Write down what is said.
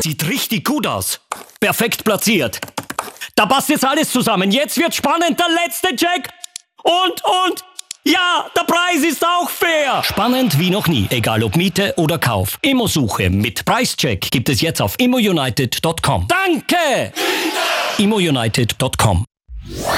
Sieht richtig gut aus. Perfekt platziert. Da passt jetzt alles zusammen. Jetzt wird spannend. Der letzte Check. Und... Ja, der Preis ist auch fair. Spannend wie noch nie. Egal ob Miete oder Kauf. Immosuche mit Preischeck gibt es jetzt auf immounited.com. Danke! ImmoUnited.com